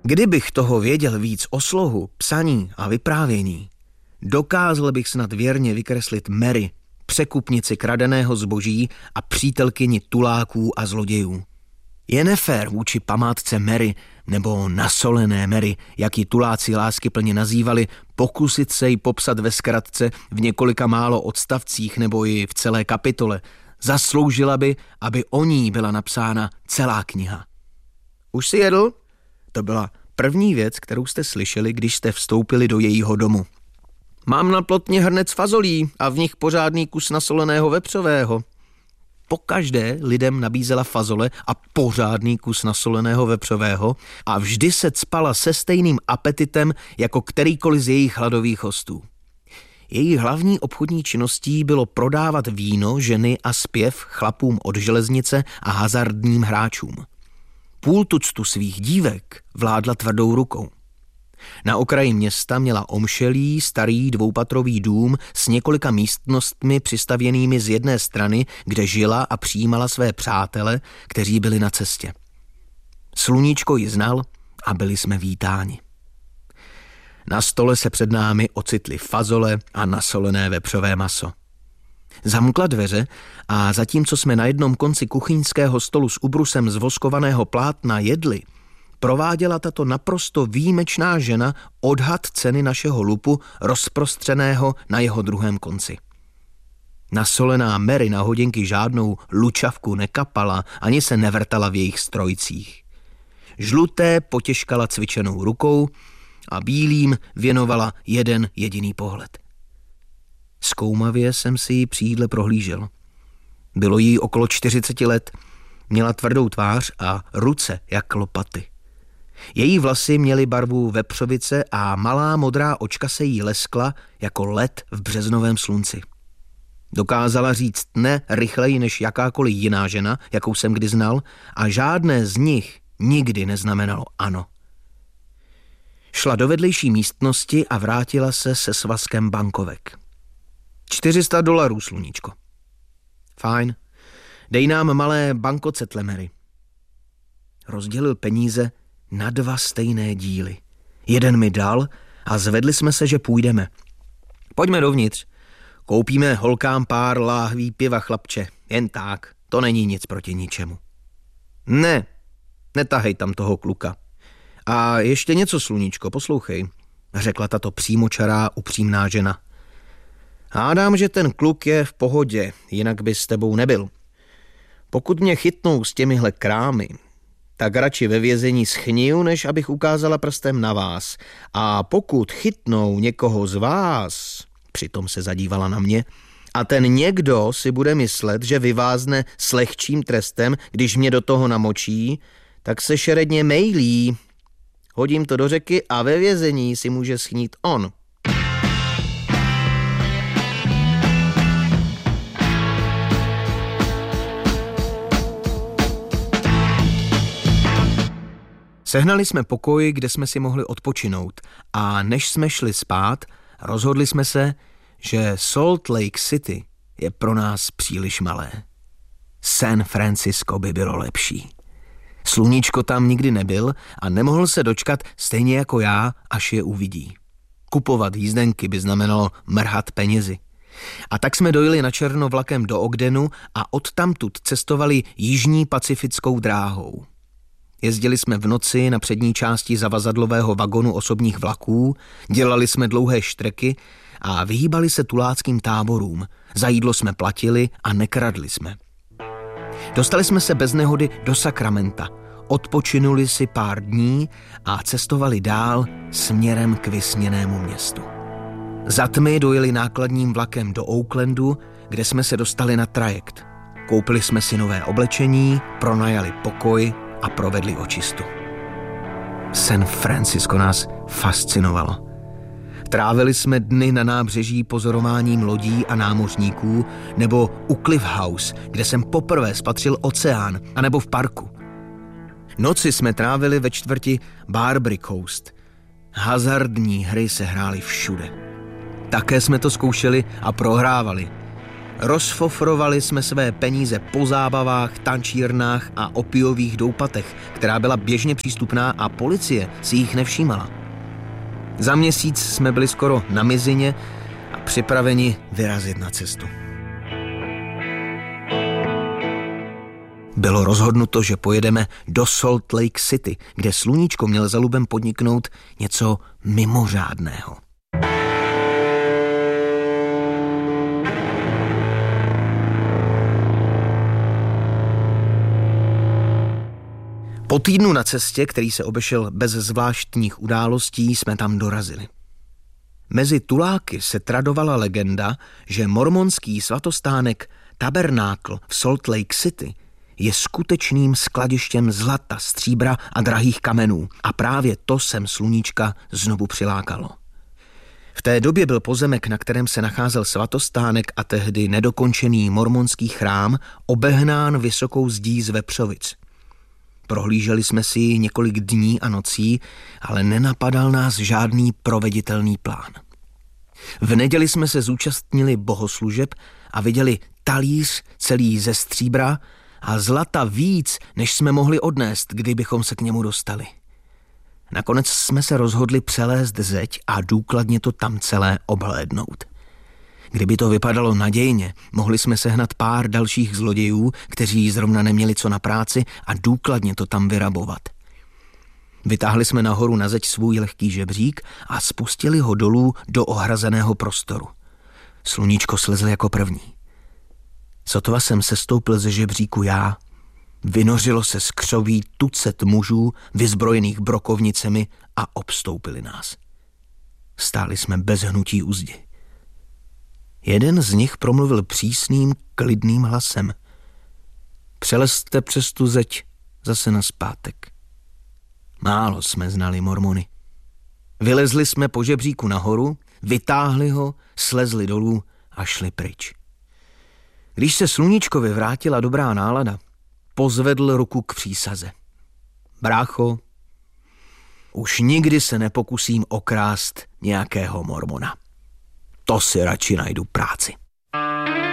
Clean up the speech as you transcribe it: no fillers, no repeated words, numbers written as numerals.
Kdybych toho věděl víc o slohu, psaní a vyprávění, dokázal bych snad věrně vykreslit Mary, překupnici kradeného zboží a přítelkyni tuláků a zlodějů. Je nefér vůči památce Mary, nebo nasolené Mary, jak ji tuláci láskyplně nazývali, pokusit se ji popsat ve zkratce v několika málo odstavcích nebo i v celé kapitole. Zasloužila by, aby o ní byla napsána celá kniha. Už si jedl? To byla první věc, kterou jste slyšeli, když jste vstoupili do jejího domu. Mám na plotně hrnec fazolí a v nich pořádný kus nasoleného vepřového. Pokaždé lidem nabízela fazole a pořádný kus nasoleného vepřového a vždy se cpala se stejným apetitem jako kterýkoliv z jejich hladových hostů. Její hlavní obchodní činností bylo prodávat víno, ženy a zpěv chlapům od železnice a hazardním hráčům. Půl tuctu svých dívek vládla tvrdou rukou. Na okraji města měla omšelý, starý dvoupatrový dům s několika místnostmi přistavěnými z jedné strany, kde žila a přijímala své přátele, kteří byli na cestě. Sluníčko ji znal a byli jsme vítáni. Na stole se před námi ocitly fazole a nasolené vepřové maso. Zamkla dveře a zatímco jsme na jednom konci kuchyňského stolu s ubrusem z voskovaného plátna jedli, prováděla tato naprosto výjimečná žena odhad ceny našeho lupu rozprostřeného na jeho druhém konci. Nasolená Mary na hodinky žádnou lučavku nekapala, ani se nevrtala v jejich strojcích. Žluté potěžkala cvičenou rukou a bílým věnovala jeden jediný pohled. Zkoumavě jsem si ji při jídle prohlížel. Bylo jí okolo 40 let, měla tvrdou tvář a ruce jak lopaty. Její vlasy měly barvu vepřovice a malá modrá očka se jí leskla jako led v březnovém slunci. Dokázala říct ne rychleji než jakákoliv jiná žena, jakou jsem kdy znal, a žádné z nich nikdy neznamenalo ano. Šla do vedlejší místnosti a vrátila se svazkem bankovek. $400, sluníčko. Fajn, dej nám malé bankocetle, Mary. Rozdělil peníze na 2 stejné díly. Jeden mi dal a zvedli jsme se, že půjdeme. Pojďme dovnitř. Koupíme holkám pár láhví piva, chlapče. Jen tak, to není nic proti ničemu. Ne, netahej tam toho kluka. A ještě něco, sluníčko, poslouchej, řekla tato přímočará, upřímná žena. Hádám, že ten kluk je v pohodě, jinak by s tebou nebyl. Pokud mě chytnou s těmihle krámy, tak radši ve vězení schniju, než abych ukázala prstem na vás. A pokud chytnou někoho z vás, přitom se zadívala na mě, a ten někdo si bude myslet, že vyvázne s lehčím trestem, když mě do toho namočí, tak se šeredně mejlí. Hodím to do řeky a ve vězení si může schnít on. Sehnali jsme pokoj, kde jsme si mohli odpočinout a než jsme šli spát, rozhodli jsme se, že Salt Lake City je pro nás příliš malé. San Francisco by bylo lepší. Sluníčko tam nikdy nebyl a nemohl se dočkat stejně jako já, až je uvidí. Kupovat jízdenky by znamenalo mrhat penězi. A tak jsme dojeli na černo vlakem do Ogdenu a odtamtud cestovali jižní pacifickou dráhou. Jezdili jsme v noci na přední části zavazadlového vagonu osobních vlaků, dělali jsme dlouhé štreky a vyhýbali se tuláckým táborům. Za jídlo jsme platili a nekradli jsme. Dostali jsme se bez nehody do Sacramenta, odpočinuli si pár dní a cestovali dál směrem k vysněnému městu. Za tmy dojeli nákladním vlakem do Oaklandu, kde jsme se dostali na trajekt. Koupili jsme si nové oblečení, pronajali pokoj a provedli očistu. San Francisco nás fascinovalo. Trávili jsme dny na nábřeží pozorováním lodí a námořníků, nebo u Cliff House, kde jsem poprvé spatřil oceán, anebo v parku. Noci jsme trávili ve čtvrti Barbary Coast. Hazardní hry se hrály všude. Také jsme to zkoušeli a prohrávali. Rozfofrovali jsme své peníze po zábavách, tančírnách a opiových doupatech, která byla běžně přístupná a policie si jich nevšímala. Za měsíc jsme byli skoro na mizině a připraveni vyrazit na cestu. Bylo rozhodnuto, že pojedeme do Salt Lake City, kde Sluníčko měl za lubem podniknout něco mimořádného. Po týdnu na cestě, který se obešel bez zvláštních událostí, jsme tam dorazili. Mezi tuláky se tradovala legenda, že mormonský svatostánek Tabernákl v Salt Lake City je skutečným skladištěm zlata, stříbra a drahých kamenů a právě to sem Sluníčka znovu přilákalo. V té době byl pozemek, na kterém se nacházel svatostánek a tehdy nedokončený mormonský chrám, obehnán vysokou zdí z vepřovic. Prohlíželi jsme si ji několik dní a nocí, ale nenapadal nás žádný proveditelný plán. V neděli jsme se zúčastnili bohoslužeb a viděli talíř celý ze stříbra a zlata víc, než jsme mohli odnést, kdybychom se k němu dostali. Nakonec jsme se rozhodli přelézt zeď a důkladně to tam celé obhlédnout. Kdyby to vypadalo nadějně, mohli jsme sehnat pár dalších zlodějů, kteří zrovna neměli co na práci a důkladně to tam vyrabovat. Vytáhli jsme nahoru na zeď svůj lehký žebřík a spustili ho dolů do ohrazeného prostoru. Sluníčko slezl jako první. Sotva jsem sestoupil ze žebříku já, vynořilo se z křoví tucet mužů vyzbrojených brokovnicemi a obstoupili nás. Stáli jsme bez hnutí u zdi. Jeden z nich promluvil přísným, klidným hlasem. Přelezte přes tu zeď zase nazpátek. Málo jsme znali mormony. Vylezli jsme po žebříku nahoru, vytáhli ho, slezli dolů a šli pryč. Když se Sluníčkovi vrátila dobrá nálada, pozvedl ruku k přísaze. Brácho, už nikdy se nepokusím okrást nějakého mormona. To si radši najdu práci.